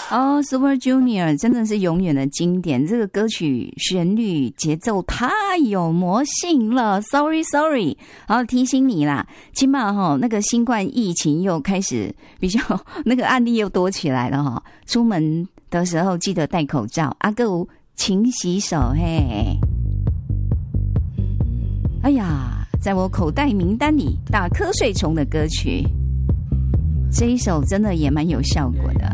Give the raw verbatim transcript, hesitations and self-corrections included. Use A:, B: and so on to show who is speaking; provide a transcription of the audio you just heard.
A: 哦、oh, ，Super Junior 真的是永远的经典。这个歌曲旋律节奏太有魔性了。Sorry Sorry， 然后提醒你啦，起码哈那个新冠疫情又开始比较那个案例又多起来了哈。出门的时候记得戴口罩，阿哥勤洗手嘿。哎呀，在我口袋名单里打瞌睡虫的歌曲，这一首真的也蛮有效果的。